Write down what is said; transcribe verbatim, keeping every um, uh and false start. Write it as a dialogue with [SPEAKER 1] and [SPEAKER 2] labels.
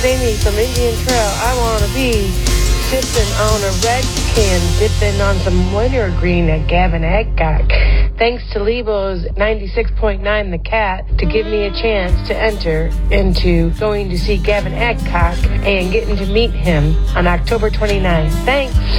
[SPEAKER 1] Amy from Indian Trail. I want to be sipping on a red can, dipping on some wintergreen at Gavin Adcock. Thanks to Lebo's ninety-six point nine The Cat to give me a chance to enter into going to see Gavin Adcock and getting to meet him on October twenty-ninth. Thanks.